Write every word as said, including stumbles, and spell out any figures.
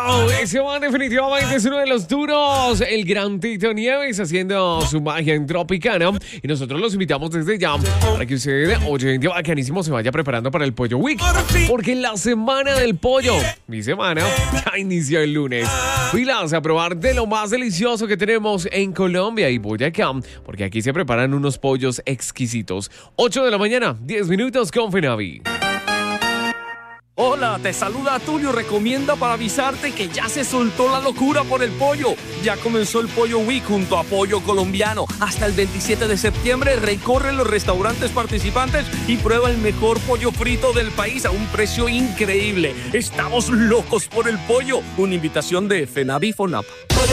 Wow, ese man definitivamente es uno de los duros. El gran Tito Nieves haciendo su magia en Tropicana. Y nosotros los invitamos desde ya para que usted, oyente bacanísimo, se vaya preparando para el Pollo Week. Porque la semana del pollo, mi semana, ya inició el lunes. Pilas a probar de lo más delicioso que tenemos en Colombia y Boyacá, porque aquí se preparan unos pollos exquisitos. ocho de la mañana, diez minutos con Fenavi. Hola, te saluda Tulio Recomienda para avisarte que ya se soltó la locura por el pollo. Ya comenzó el Pollo Week junto a Pollo Colombiano. Hasta el veintisiete de septiembre recorre los restaurantes participantes y prueba el mejor pollo frito del país a un precio increíble. Estamos locos por el pollo. Una invitación de Fenavi Fonap.